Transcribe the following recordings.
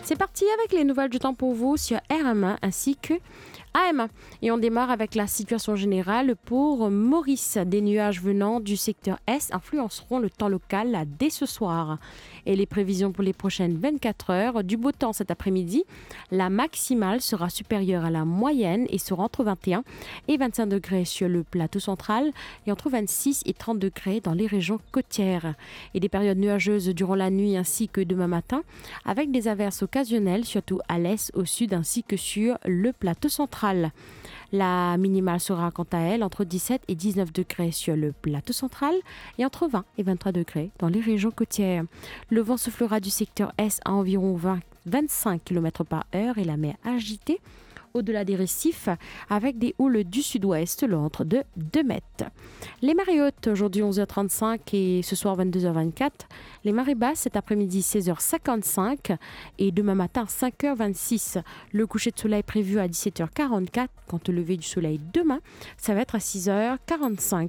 C'est parti avec les nouvelles du temps pour vous sur RM1 ainsi que AM1. Et on démarre avec la situation générale pour Maurice. Des nuages venant du secteur Est influenceront le temps local dès ce soir. Et les prévisions pour les prochaines 24 heures, du beau temps cet après-midi. La maximale sera supérieure à la moyenne et sera entre 21 et 25 degrés sur le plateau central et entre 26 et 30 degrés dans les régions côtières. Et des périodes nuageuses durant la nuit ainsi que demain matin avec des averses occasionnelles surtout à l'est, au sud ainsi que sur le plateau central. La minimale sera quant à elle entre 17 et 19 degrés sur le plateau central et entre 20 et 23 degrés dans les régions côtières. Le vent soufflera du secteur Est à environ 25 km par heure et la mer agitée au-delà des récifs avec des houles du sud-ouest l'entre de 2 mètres. Les marées hautes aujourd'hui 11h35 et ce soir 22h24. Les marées basses cet après-midi 16h55 et demain matin 5h26. Le coucher de soleil prévu à 17h44. Quant au lever du soleil demain, ça va être à 6h45.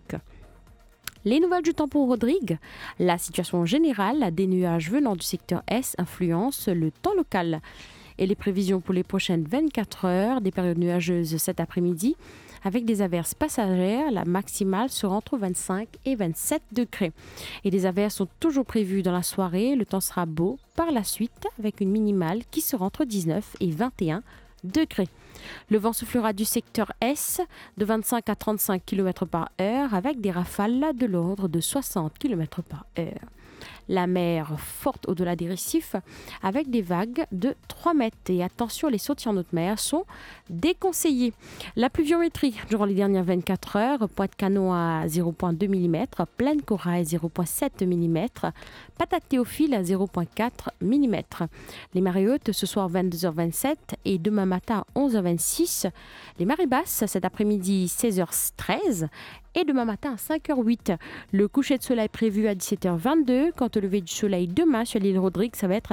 Les nouvelles du temps pour Rodrigue. La situation générale des nuages venant du secteur Est influence le temps local. Et les prévisions pour les prochaines 24 heures, des périodes nuageuses cet après-midi, avec des averses passagères, la maximale sera entre 25 et 27 degrés. Et des averses sont toujours prévues dans la soirée, le temps sera beau par la suite, avec une minimale qui sera entre 19 et 21 degrés. Le vent soufflera du secteur Est de 25 à 35 km par heure, avec des rafales de l'ordre de 60 km par heure. La mer forte au-delà des récifs avec des vagues de 3 mètres. Et attention, les sorties en haute mer sont déconseillées. La pluviométrie durant les dernières 24 heures, Pointe Canon à 0,2 mm, Plaine Corail 0,7 mm, Patate Théophile à 0,4 mm. Les marées hautes ce soir 22h27 et demain matin 11h26. Les marées basses cet après-midi 16h13 et demain matin à 5h08. Le coucher de soleil prévu à 17h22. Quant au lever du soleil demain sur l'île Rodrigue, ça va être à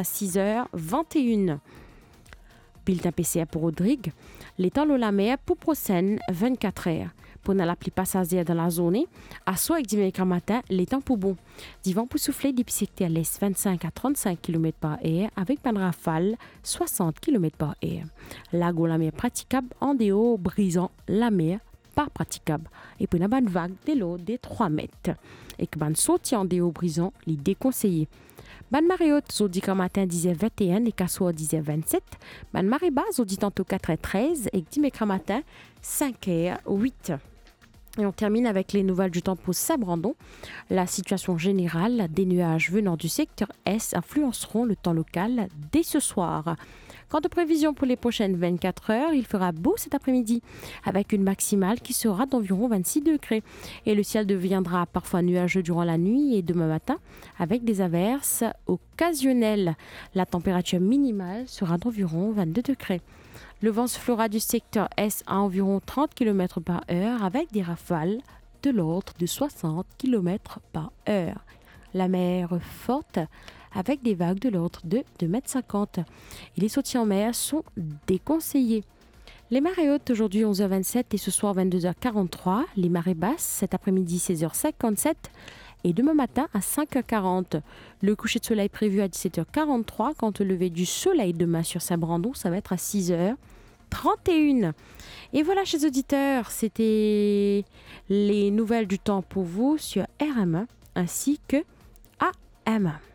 6h21. Bulletin PCA pour Rodrigue. Les temps de la mer pour prochaine 24 heures. Pour la pluie passagère dans la zone, à soir avec dimanche matin, les temps pour bon. Du vent pour souffler depuis secteur à l'est 25 à 35 km par heure avec pas de rafale 60 km par heure. Lago la mer praticable en déo brisant la mer pas praticable. Et puis, une bonne vague de l'eau des 3 mètres. Et que bonne sortie en déo brisant, les déconseillés. Bonne marée haute, zodi quand matin disait 21 et qu'à soir disait 27. Bonne marée basse, zodi tantôt 4h13 et dimanche matin 5h08. Et on termine avec les nouvelles du temps pour Saint-Brandon. La situation générale des nuages venant du secteur Est influenceront le temps local dès ce soir. Quant aux prévisions pour les prochaines 24 heures, il fera beau cet après-midi avec une maximale qui sera d'environ 26 degrés. Et le ciel deviendra parfois nuageux durant la nuit et demain matin avec des averses occasionnelles. La température minimale sera d'environ 22 degrés. Le vent soufflera du secteur Est à environ 30 km par heure avec des rafales de l'ordre de 60 km par heure. La mer forte avec des vagues de l'ordre de 2,50 m. Et les sorties en mer sont déconseillées. Les marées hautes aujourd'hui 11h27 et ce soir 22h43. Les marées basses cet après-midi 16h57 et demain matin à 5h40. Le coucher de soleil prévu à 17h43. Quant au lever du soleil demain sur Saint-Brandon, ça va être à 6h31. Et voilà, chers auditeurs, c'était les nouvelles du temps pour vous sur RM1 ainsi que AM.